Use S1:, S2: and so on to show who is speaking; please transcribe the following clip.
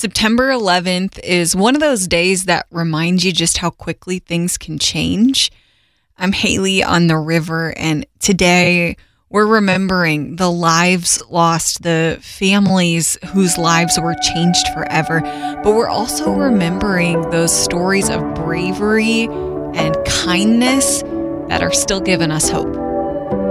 S1: September 11th is one of those days that reminds you just how quickly things can change. I'm Haley on the river, and today we're remembering the lives lost, the families whose lives were changed forever. But we're also remembering those stories of bravery and kindness that are still giving us hope.